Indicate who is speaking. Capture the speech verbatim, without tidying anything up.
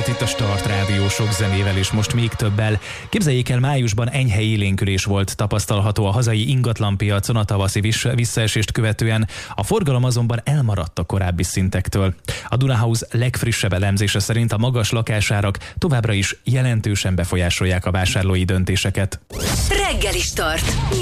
Speaker 1: reggelt itt a Start Rádió sok zenével és most még többel. Képzeljék el, májusban enyhe élénkülés volt tapasztalható a hazai ingatlanpiacon a tavaszi visszaesést követően, a forgalom azonban elmaradt a korábbi szintektől. A Dunahouse legfrissebb elemzése szerint a magas lakásárak továbbra is jelentősen befolyásolják a vásárlói döntéseket.
Speaker 2: Reggeli Start.